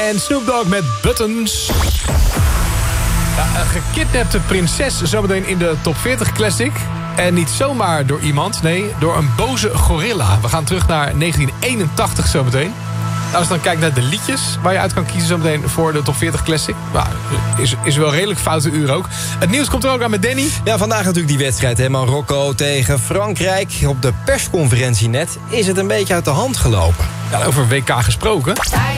en Snoop Dogg met Buttons. Ja, een gekidnapte prinses zometeen in de Top 40 Classic. En niet zomaar door iemand, nee, door een boze gorilla. We gaan terug naar 1981 zometeen. Als je dan kijkt naar de liedjes waar je uit kan kiezen zometeen voor de Top 40 Classic. Nou, is wel redelijk foute uur ook. Het nieuws komt er ook aan met Danny. Ja, vandaag natuurlijk die wedstrijd, hè, Marokko tegen Frankrijk. Op de persconferentie net is het een beetje uit de hand gelopen. Ja, over WK gesproken.